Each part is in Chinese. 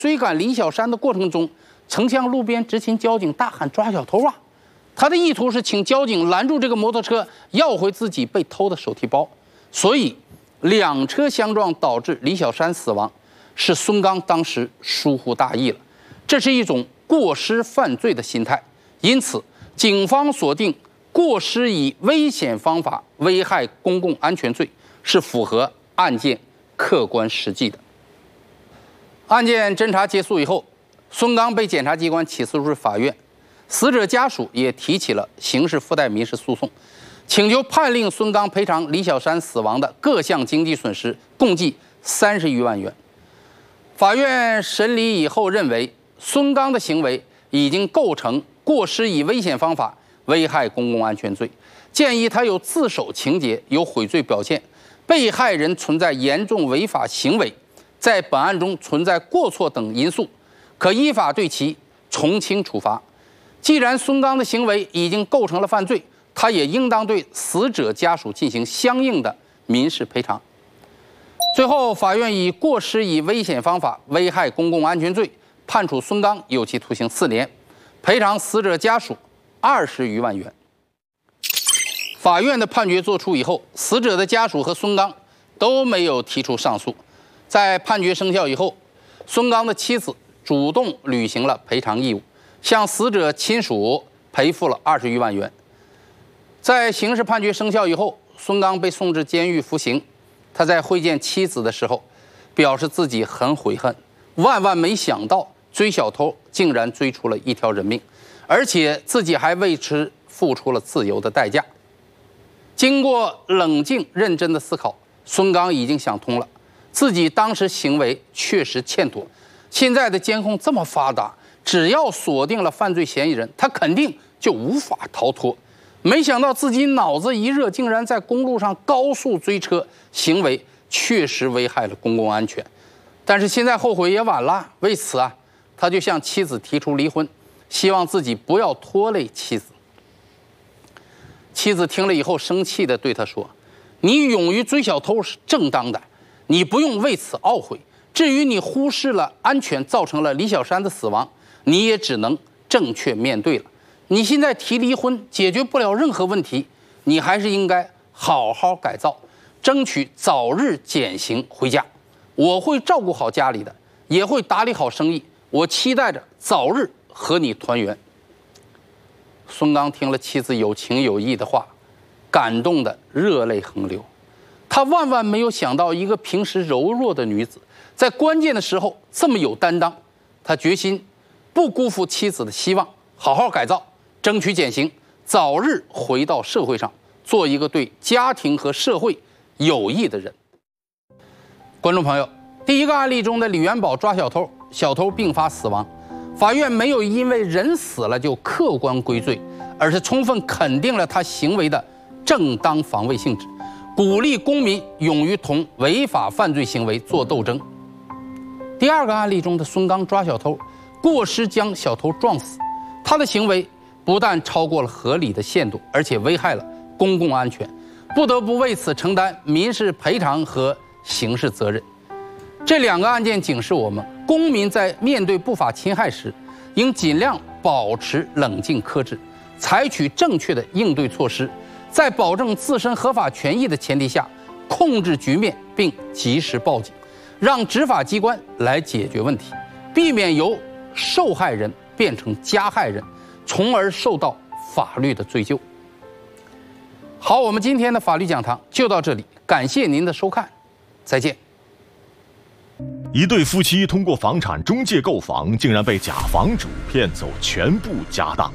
追赶李小山的过程中，曾向路边执勤交警大喊抓小偷啊！他的意图是请交警拦住这个摩托车，要回自己被偷的手提包。所以两车相撞导致李小山死亡，是孙刚当时疏忽大意了，这是一种过失犯罪的心态。因此，警方锁定过失以危险方法危害公共安全罪是符合案件客观实际的。案件侦查结束以后，孙刚被检察机关起诉入法院，死者家属也提起了刑事附带民事诉讼，请求判令孙刚赔偿李小山死亡的各项经济损失，共计30余万元。法院审理以后认为，孙刚的行为已经构成过失以危险方法危害公共安全罪，建议他有自首情节，有悔罪表现，被害人存在严重违法行为，在本案中存在过错等因素，可依法对其从轻处罚。既然孙刚的行为已经构成了犯罪，他也应当对死者家属进行相应的民事赔偿。最后，法院以过失以危险方法危害公共安全罪判处孙刚有期徒刑4年，赔偿死者家属20余万元。法院的判决作出以后，死者的家属和孙刚都没有提出上诉。在判决生效以后，孙刚的妻子主动履行了赔偿义务，向死者亲属赔付了20余万元。在刑事判决生效以后，孙刚被送至监狱服刑。他在会见妻子的时候，表示自己很悔恨，万万没想到追小偷竟然追出了一条人命，而且自己还为此付出了自由的代价。经过冷静认真的思考，孙刚已经想通了，自己当时行为确实欠妥。现在的监控这么发达，只要锁定了犯罪嫌疑人，他肯定就无法逃脱。没想到自己脑子一热，竟然在公路上高速追车，行为确实危害了公共安全。但是现在后悔也晚了，为此啊，他就向妻子提出离婚，希望自己不要拖累妻子。妻子听了以后生气地对他说：“你勇于追小偷是正当的，你不用为此懊悔。至于你忽视了安全，造成了李小山的死亡，你也只能正确面对了。你现在提离婚解决不了任何问题，你还是应该好好改造，争取早日减刑回家。我会照顾好家里的，也会打理好生意，我期待着早日和你团圆。”孙刚听了妻子有情有义的话，感动得热泪横流。他万万没有想到，一个平时柔弱的女子，在关键的时候这么有担当。他决心不辜负妻子的希望，好好改造，争取减刑，早日回到社会上，做一个对家庭和社会有益的人。观众朋友，第一个案例中的李元宝抓小偷，小偷并发死亡，法院没有因为人死了就客观归罪，而是充分肯定了他行为的正当防卫性质，鼓励公民勇于同违法犯罪行为做斗争。第二个案例中的孙刚抓小偷，过失将小偷撞死，他的行为不但超过了合理的限度，而且危害了公共安全，不得不为此承担民事赔偿和刑事责任。这两个案件警示我们，公民在面对不法侵害时，应尽量保持冷静克制，采取正确的应对措施，在保证自身合法权益的前提下，控制局面并及时报警，让执法机关来解决问题，避免由受害人变成加害人，从而受到法律的追究。好，我们今天的法律讲堂就到这里，感谢您的收看，再见。 一对夫妻通过房产中介购房，竟然被假房主骗走全部家当。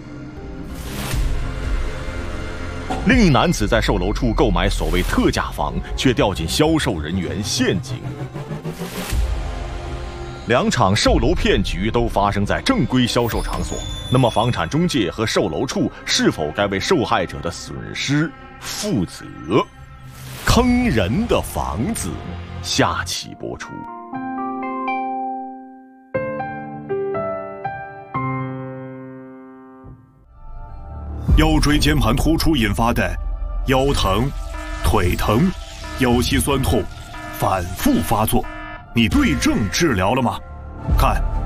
另一男子在售楼处购买所谓特价房，却掉进销售人员陷阱。两场售楼骗局都发生在正规销售场所，那么房产中介和售楼处是否该为受害者的损失负责？坑人的房子，下期播出。 腰椎间盘突出引发的腰疼、腿疼、腰膝酸痛反复发作，你对症治疗了吗？ 看，